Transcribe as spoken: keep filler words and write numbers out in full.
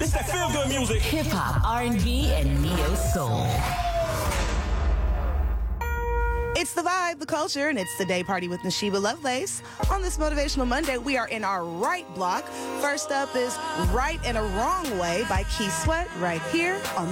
It's that feel-good music. Hip-hop, R and B, and neo-soul. It's the vibe, the culture, and it's the day party with Nashiba Lovelace. On this Motivational Monday, we are in our right block. First up is Right in a Wrong Way by Keith Sweat right here on